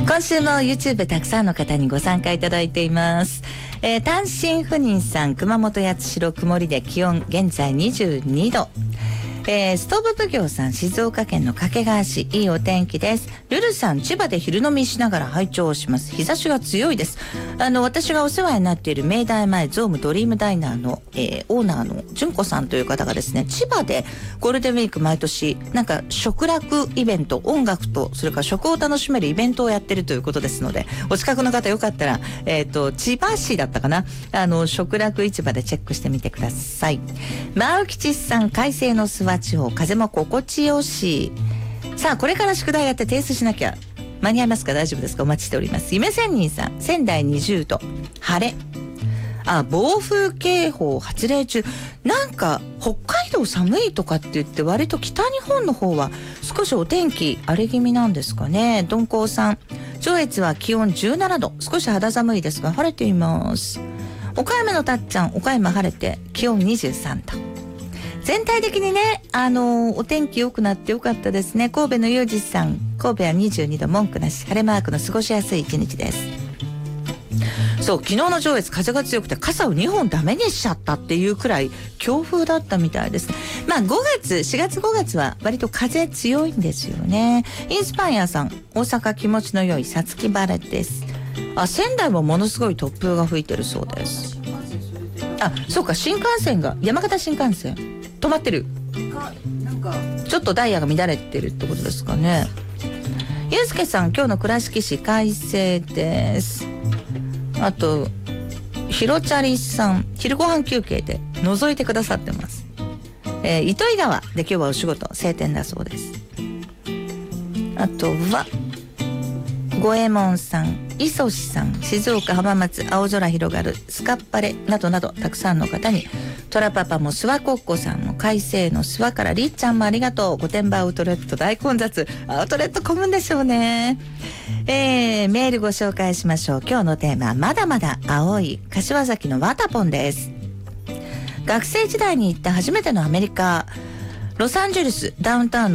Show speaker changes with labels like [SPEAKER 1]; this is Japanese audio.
[SPEAKER 1] 今週も YouTube たくさんの方にご参加いただいています。単身赴任さん、熊本八代曇りで気温現在22度。ストーブ奉行さん、静岡県の掛川市、いいお天気です。ルルさん、千葉で昼飲みしながら拝聴します。日差しが強いです。私がお世話になっている明大前ゾームドリームダイナーの、オーナーの純子さんという方がですね、千葉でゴールデンウィーク毎年なんか食楽イベント、音楽とそれから食を楽しめるイベントをやってるということですので、お近くの方よかったら、千葉市だったかな、食楽市場でチェックしてみてください。マウキチさん、快晴の諏訪地方、風も心地よし。さあ、これから宿題やって提出しなきゃ間に合いますか？大丈夫ですか？お待ちしております。夢仙人さん、仙台20度、晴れ。暴風警報発令中。なんか北海道寒いとかって言って、割と北日本の方は少しお天気荒れ気味なんですかね。鈍行さん、上越は気温17度、少し肌寒いですが晴れています。岡山のたっちゃん、岡山晴れて気温23度。全体的にね、お天気良くなってよかったですね。神戸のゆうじさん、神戸は22度、文句なし、晴れマークの過ごしやすい一日です。そう、昨日の上越風が強くて傘を2本ダメにしちゃったっていうくらい強風だったみたいですね。4月5月は割と風強いんですよね。インスパイアさん、大阪気持ちの良いさつき晴れです。仙台もものすごい突風が吹いてるそうです。そうか、新幹線が、山形新幹線止まってる。なんかちょっとダイヤが乱れてるってことですかね。ゆうすけさん、今日の倉敷市快晴です。あとひろちゃりさん、昼ご飯休憩で覗いてくださってます。糸魚川で今日はお仕事晴天だそうです。あとは五右衛門さん、磯志さん、静岡浜松青空広がるスカッパレなどなど、たくさんの方に、トラパパも諏訪コッコさんも快晴の諏訪からりっちゃんもありがとう。御殿場アウトレット大混雑。アウトレット混むんでしょうね。メールご紹介しましょう。今日のテーマ、まだまだ青い柏崎のワタポンです。学生時代に行った初めてのアメリカ、ロサンゼルスダウンタウンの